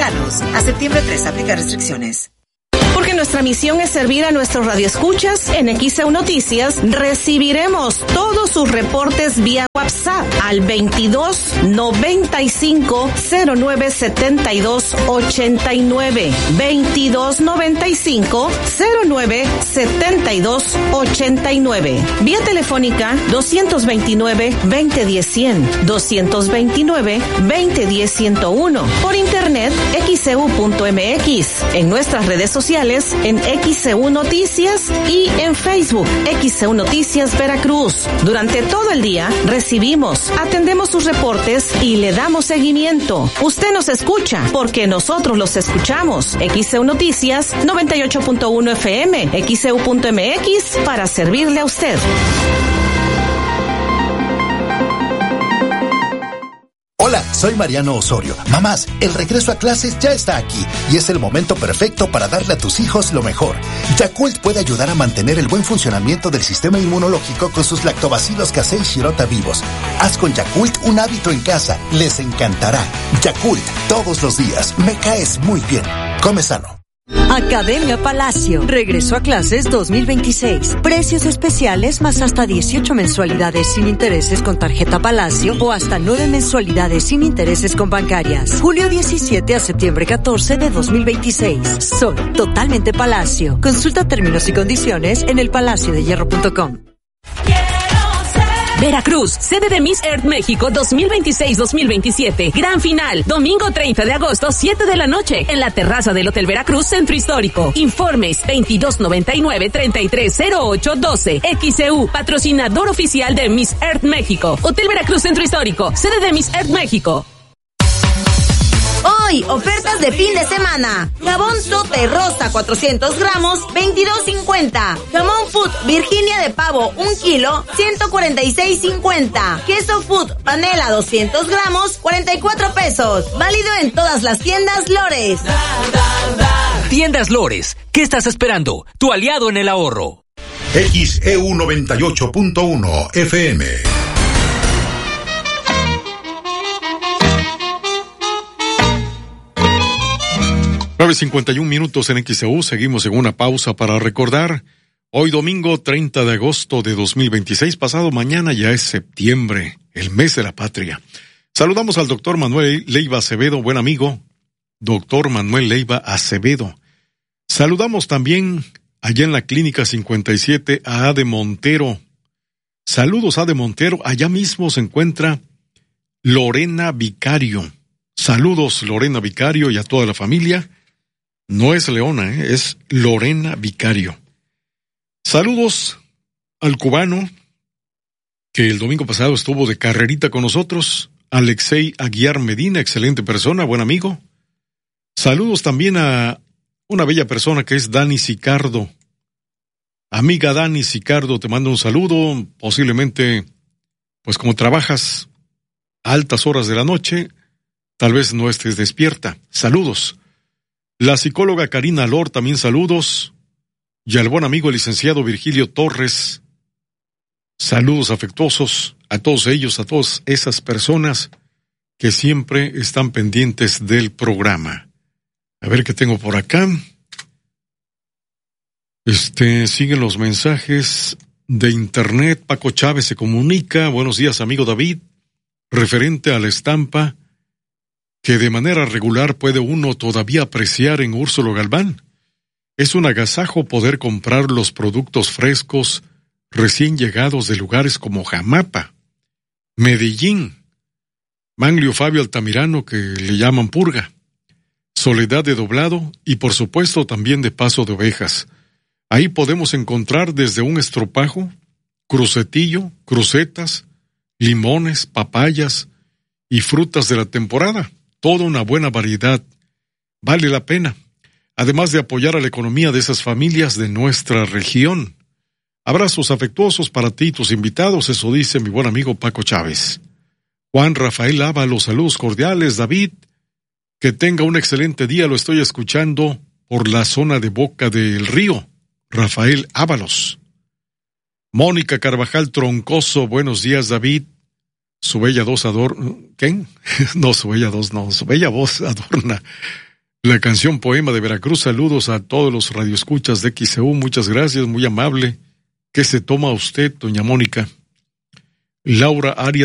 Visítanos. A septiembre 3 aplica restricciones. Porque nuestra misión es servir a nuestros radioescuchas, en XEU Noticias recibiremos todos sus reportes vía WhatsApp al 22 95 09 72 89 22 95 09 72 89, vía telefónica 229 2010 100 229 2010 101, por internet xeu.mx, en nuestras redes sociales en XEU Noticias y en Facebook XEU Noticias Veracruz. Durante todo el día recibimos, atendemos sus reportes y le damos seguimiento. Usted nos escucha porque nosotros los escuchamos. XEU Noticias 98.1 FM, XEU.mx, para servirle a usted. Hola, soy Mariano Osorio. Mamás, el regreso a clases ya está aquí y es el momento perfecto para darle a tus hijos lo mejor. Yakult puede ayudar a mantener el buen funcionamiento del sistema inmunológico con sus lactobacilos casei shirota vivos. Haz con Yakult un hábito en casa. Les encantará. Yakult, todos los días. Me caes muy bien. Come sano. Academia Palacio. Regreso a clases 2026. Precios especiales más hasta 18 mensualidades sin intereses con tarjeta Palacio o hasta 9 mensualidades sin intereses con bancarias. Julio 17 a septiembre 14 de 2026. Soy totalmente Palacio. Consulta términos y condiciones en elpalaciodehierro.com. Veracruz, sede de Miss Earth México 2026-2027. Gran final, domingo 30 de agosto, 7 de la noche, en la terraza del Hotel Veracruz, Centro Histórico. Informes 2299-330812. XEU, patrocinador oficial de Miss Earth México. Hotel Veracruz, Centro Histórico, sede de Miss Earth México. Hoy, ofertas de fin de semana. Jabón Sote Rosa 400 gramos, $22.50. Jamón Food Virginia de Pavo 1 kilo, $146.50. Queso Food Panela 200 gramos, $44. Válido en todas las tiendas Lores. Tiendas Lores, ¿qué estás esperando? Tu aliado en el ahorro. XEU 98.1 FM. 9:51 en XEU, seguimos en una pausa para recordar. Hoy domingo 30 de agosto de 2026, pasado mañana ya es septiembre, el mes de la patria. Saludamos al doctor Manuel Leiva Acevedo, buen amigo, doctor Manuel Leiva Acevedo. Saludamos también allá en la Clínica 57 a Ade Montero. Saludos, Ade Montero. Allá mismo se encuentra Lorena Vicario. Saludos, Lorena Vicario, y a toda la familia. No es Leona, es Lorena Vicario. Saludos al cubano que el domingo pasado estuvo de carrerita con nosotros, Alexei Aguiar Medina, excelente persona, buen amigo. Saludos también a una bella persona que es Dani Sicardo. Amiga Dani Sicardo, te mando un saludo. Posiblemente, pues como trabajas a altas horas de la noche, tal vez no estés despierta. Saludos. La psicóloga Karina Lor, también saludos. Y al buen amigo el licenciado Virgilio Torres. Saludos afectuosos a todos ellos, a todas esas personas que siempre están pendientes del programa. A ver qué tengo por acá. Siguen los mensajes de internet. Paco Chávez se comunica. Buenos días, amigo David. Referente a la estampa que de manera regular puede uno todavía apreciar en Úrsulo Galván. Es un agasajo poder comprar los productos frescos recién llegados de lugares como Jamapa, Medellín, Manglio Fabio Altamirano, que le llaman Purga, Soledad de Doblado y por supuesto también de Paso de Ovejas. Ahí podemos encontrar desde un estropajo, crucetillo, crucetas, limones, papayas y frutas de la temporada. Toda una buena variedad. Vale la pena. Además de apoyar a la economía de esas familias de nuestra región. Abrazos afectuosos para ti y tus invitados, eso dice mi buen amigo Paco Chávez. Juan Rafael Ábalos, saludos cordiales. David, que tenga un excelente día, lo estoy escuchando por la zona de Boca del Río. Rafael Ábalos. Mónica Carvajal Troncoso, buenos días, David. Su bella voz adorna. ¿Qué? No, su bella voz adorna La canción Poema de Veracruz. Saludos a todos los radioescuchas de XEU. Muchas gracias, muy amable. ¿Qué se toma usted, doña Mónica? Laura Arias